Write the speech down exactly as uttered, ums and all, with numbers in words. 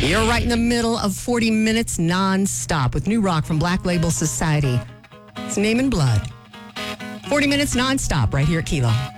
You're right in the middle of forty minutes non-stop with new rock from Black Label Society. It's Name and Blood. forty minutes non-stop right here at Kilo.